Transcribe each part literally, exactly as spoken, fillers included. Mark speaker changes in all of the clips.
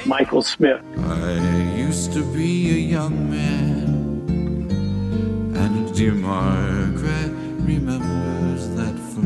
Speaker 1: Michael Smith.
Speaker 2: I used to be a young man, and dear Margaret remembers that for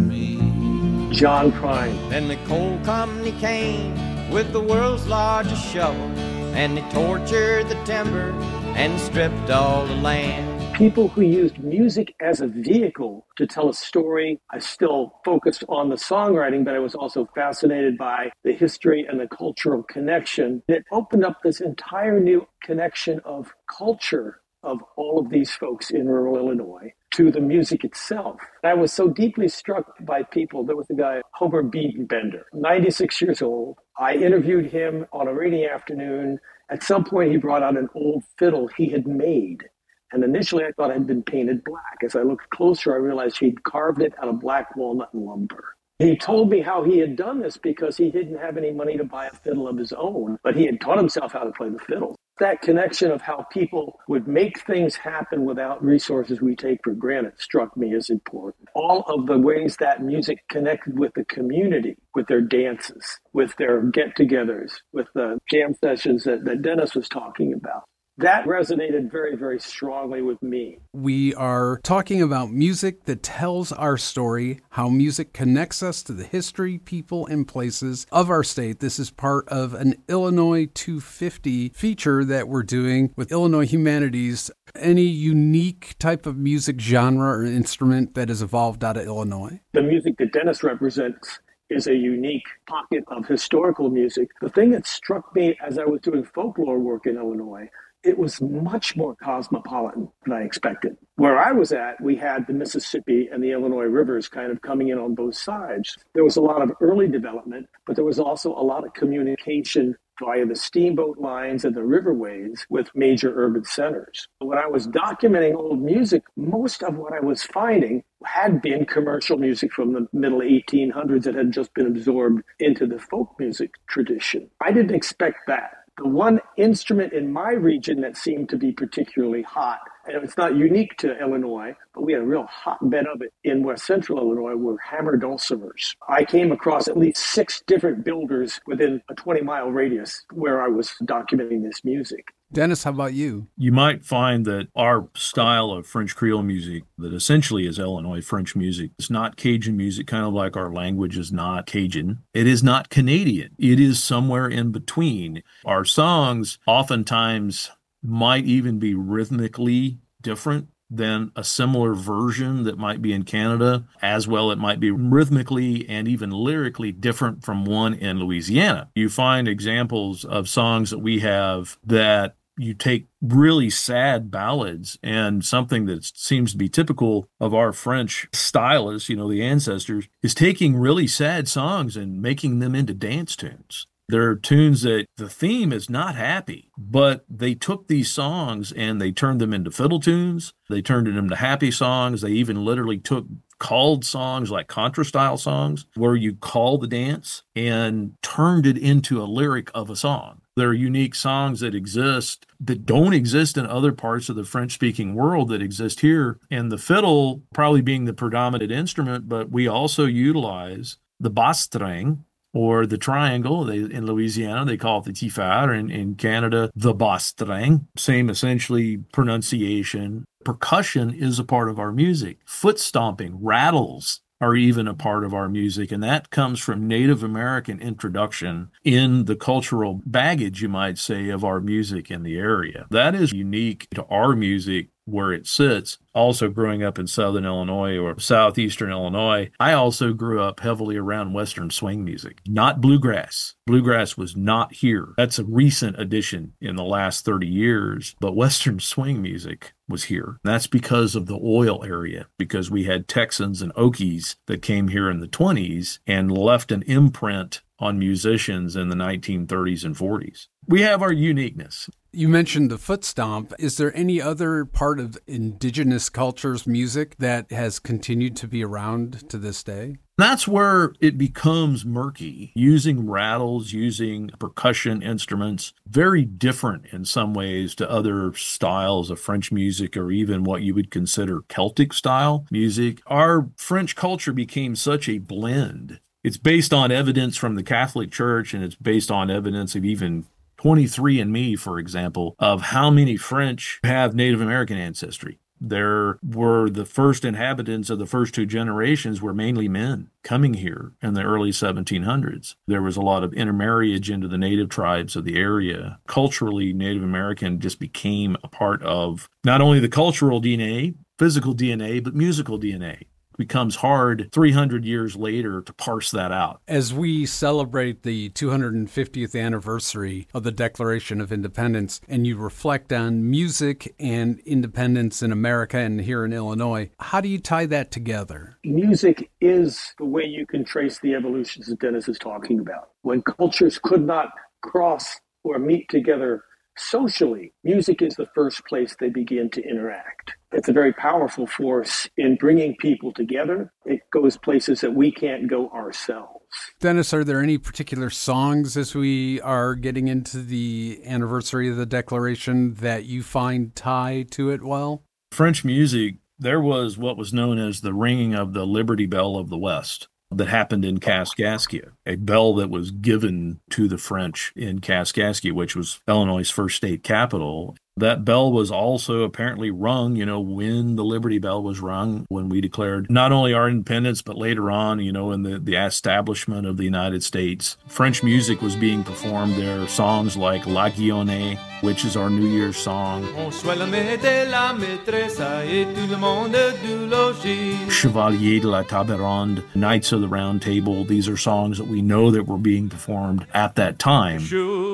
Speaker 2: me.
Speaker 1: John Prine.
Speaker 3: Then the coal company came with the world's largest shovel, and they tortured the timber and stripped all the land.
Speaker 1: People who used music as a vehicle to tell a story. I still focused on the songwriting, but I was also fascinated by the history and the cultural connection. It opened up this entire new connection of culture of all of these folks in rural Illinois to the music itself. I was so deeply struck by people. There was a guy, Homer Biedenbender, ninety-six years old. I interviewed him on a rainy afternoon. At some point, he brought out an old fiddle he had made. And initially, I thought it had been painted black. As I looked closer, I realized he'd carved it out of black walnut lumber. He told me how he had done this because he didn't have any money to buy a fiddle of his own, but he had taught himself how to play the fiddle. That connection of how people would make things happen without resources we take for granted struck me as important. All of the ways that music connected with the community, with their dances, with their get-togethers, with the jam sessions that, that Dennis was talking about. That resonated very, very strongly with me.
Speaker 4: We are talking about music that tells our story, how music connects us to the history, people, and places of our state. This is part of an Illinois two fifty feature that we're doing with Illinois Humanities. Any unique type of music genre or instrument that has evolved out of Illinois?
Speaker 1: The music that Dennis represents is a unique pocket of historical music. The thing that struck me as I was doing folklore work in Illinois, it was much more cosmopolitan than I expected. Where I was at, we had the Mississippi and the Illinois rivers kind of coming in on both sides. There was a lot of early development, but there was also a lot of communication via the steamboat lines and the riverways with major urban centers. When I was documenting old music, most of what I was finding had been commercial music from the middle eighteen hundreds that had just been absorbed into the folk music tradition. I didn't expect that. The one instrument in my region that seemed to be particularly hot, and it's not unique to Illinois, but we had a real hotbed of it in west central Illinois, were hammer dulcimers. I came across at least six different builders within a twenty-mile radius where I was documenting this music.
Speaker 4: Dennis, how about you?
Speaker 5: You might find that our style of French Creole music that essentially is Illinois French music is not Cajun music, kind of like our language is not Cajun. It is not Canadian. It is somewhere in between. Our songs oftentimes might even be rhythmically different than a similar version that might be in Canada. As well, it might be rhythmically and even lyrically different from one in Louisiana. You find examples of songs that we have that you take really sad ballads, and something that seems to be typical of our French stylists, you know, the ancestors, is taking really sad songs and making them into dance tunes. There are tunes that the theme is not happy, but they took these songs and they turned them into fiddle tunes. They turned them into happy songs. They even literally took called songs like contra-style songs where you call the dance and turned it into a lyric of a song. There are unique songs that exist that don't exist in other parts of the French-speaking world that exist here. And the fiddle probably being the predominant instrument, but we also utilize the basse string, or the triangle. They, in Louisiana, they call it the tifar. In, in Canada, the basse string. Same essentially pronunciation. Percussion is a part of our music. Foot stomping, rattles are even a part of our music. And that comes from Native American introduction in the cultural baggage, you might say, of our music in the area. That is unique to our music where it sits. Also growing up in Southern Illinois or Southeastern Illinois, I also grew up heavily around Western swing music, not bluegrass. Bluegrass was not here. That's a recent addition in the last thirty years, but Western swing music was here. That's because of the oil area, because we had Texans and Okies that came here in the twenties and left an imprint on musicians in the nineteen thirties and forties. We have our uniqueness.
Speaker 4: You mentioned the foot stomp. Is there any other part of indigenous culture's music that has continued to be around to this day?
Speaker 5: That's where it becomes murky. Using rattles, using percussion instruments, very different in some ways to other styles of French music or even what you would consider Celtic style music. Our French culture became such a blend. It's based on evidence from the Catholic Church, and it's based on evidence of even twenty-three and me, for example, of how many French have Native American ancestry. There were the first inhabitants of the first two generations were mainly men coming here in the early seventeen hundreds. There was a lot of intermarriage into the native tribes of the area. Culturally, Native American just became a part of not only the cultural D N A, physical D N A, but musical D N A. Becomes hard three hundred years later to parse that out.
Speaker 4: As we celebrate the two hundred fiftieth anniversary of the Declaration of Independence, and you reflect on music and independence in America and here in Illinois, how do you tie that together?
Speaker 1: Music is the way you can trace the evolutions that Dennis is talking about. When cultures could not cross or meet together socially, music is the first place they begin to interact. It's a very powerful force in bringing people together. It goes places that we can't go ourselves.
Speaker 4: Dennis, are there any particular songs as we are getting into the anniversary of the Declaration that you find tie to it well?
Speaker 5: French music, there was what was known as the ringing of the Liberty Bell of the West that happened in Kaskaskia, a bell that was given to the French in Kaskaskia, which was Illinois' first state capital. That bell was also apparently rung, you know, when the Liberty Bell was rung, when we declared not only our independence, but later on, you know, in the, the establishment of the United States. French music was being performed there. Songs like La Guillonnée, which is our New Year's song. Chevalier de la Table Ronde, Knights of the Round Table. These are songs that we know that were being performed at that time.